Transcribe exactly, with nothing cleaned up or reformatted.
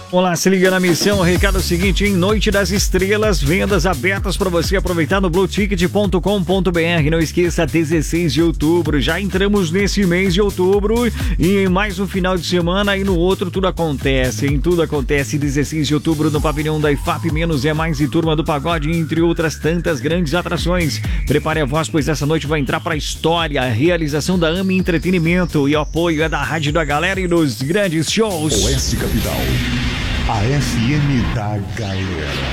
Olá, se liga na missão, o recado é o seguinte, em Noite das Estrelas, vendas abertas para você aproveitar no blue ticket ponto com ponto b r. Não esqueça, dezesseis de outubro, já entramos nesse mês de outubro e em mais um final de semana e no outro tudo acontece, em tudo acontece, dezesseis de outubro no pavilhão da I F A P Menos é Mais e Turma do Pagode, entre outras tantas grandes atrações. Prepare a voz, pois essa noite vai entrar para a história, a realização da AME Entretenimento e o apoio é da Rádio da Galera e dos grandes shows. Oeste Capital. A F M da Galera.